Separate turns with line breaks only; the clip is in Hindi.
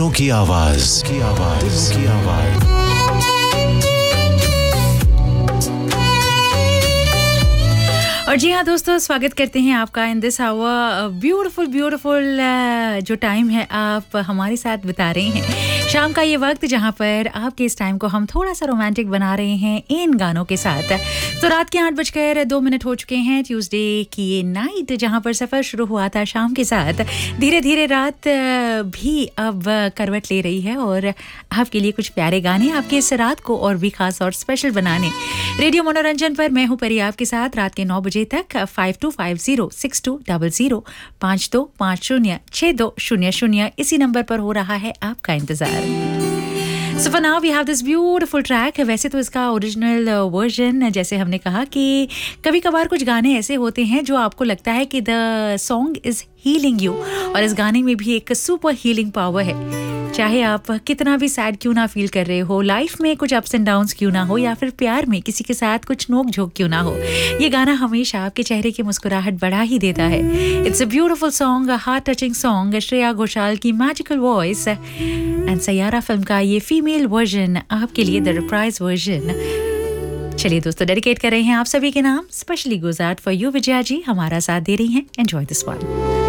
दिलों की आवाज दिलों की आवाज।
और जी हाँ दोस्तों, स्वागत करते हैं आपका इन दिस आवर ब्यूटीफुल जो टाइम है आप हमारे साथ बिता रहे हैं। शाम का ये वक्त जहाँ पर आपके इस टाइम को हम थोड़ा सा रोमांटिक बना रहे हैं इन गानों के साथ। तो रात के 8:02 हो चुके हैं, ट्यूसडे की ये नाइट जहाँ पर सफ़र शुरू हुआ था शाम के साथ, धीरे धीरे रात भी अब करवट ले रही है और आपके लिए कुछ प्यारे गाने आपके इस रात को और भी खास और स्पेशल बनाने रेडियो मनोरंजन पर मैं हूँ परी आपके साथ रात के 9 बजे तक। 52506200 52506200 इसी नंबर पर हो रहा है आपका इंतजार। So for now we have this beautiful track। वैसे तो इसका ओरिजिनल वर्जन, जैसे हमने कहा कि कभी कभार कुछ गाने ऐसे होते हैं जो आपको लगता है कि the song is healing you, और इस गाने में भी एक सुपर हीलिंग पावर है। चाहे आप कितना भी सैड क्यों ना फील कर रहे हो, लाइफ में कुछ अप्स एंड डाउन्स क्यों ना हो, या फिर प्यार में किसी के साथ कुछ नोक झोंक क्यों ना हो, ये गाना हमेशा आपके चेहरे की मुस्कुराहट बढ़ा ही देता है। It's a beautiful song, a heart touching song, Shreya Ghoshal की magical voice and Saiyaara film का ये फीमेल वर्जन आपके लिए, द रिप्राइज वर्जन। चलिए दोस्तों, डेडिकेट कर रहे हैं आप सभी के नाम, specially goes out for you Vijaya जी, हमारा साथ दे रही हैं। Enjoy this one.